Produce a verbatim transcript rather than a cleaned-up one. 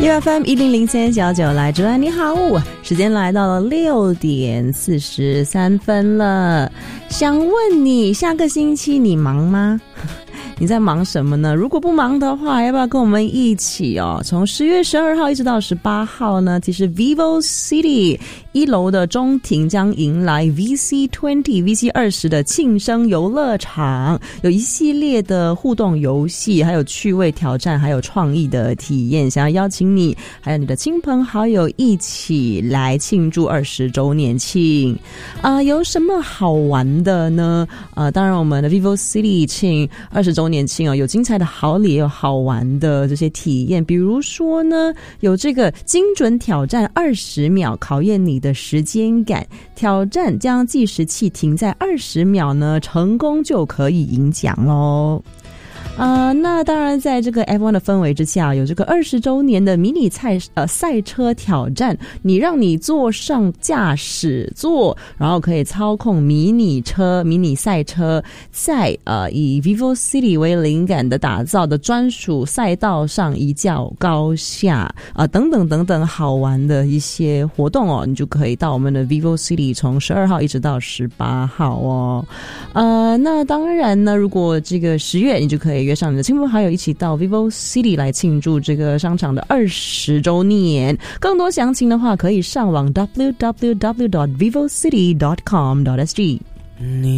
U F M 一零零三小九来主安你好，时间来到了六点四十三分了。想问你，下个星期你忙吗？你在忙什么呢？如果不忙的话，要不要跟我们一起哦？从十月十二号一直到十八号呢，其实 Vivo City 一楼的中庭将迎来 V C 二十 V C 二十 的庆生游乐场，有一系列的互动游戏，还有趣味挑战，还有创意的体验，想要邀请你还有你的亲朋好友一起来庆祝二十周年庆啊、呃！有什么好玩的呢？呃，当然我们的 Vivo City 庆二十周年庆哦，有精彩的好礼，也有好玩的这些体验。比如说呢，有这个精准挑战二十秒，考验你的时间感。挑战将计时器停在二十秒呢，成功就可以赢奖咯。呃，那当然，在这个 F 一 的氛围之下，有这个二十周年的迷你赛呃赛车挑战，你让你坐上驾驶座，然后可以操控迷你车、迷你赛车，在呃以 Vivo City 为灵感的打造的专属赛道上一较高下啊、呃，等等等等好玩的一些活动哦，你就可以到我们的 Vivo City 从十二号一直到十八号哦。呃，那当然呢，如果这个十月，你就可以约上你的亲朋好友一起到 Vivo City 来庆祝这个商场的二十周年。更多详情的话，可以上网 double-u double-u double-u dot vivo city dot com dot s g。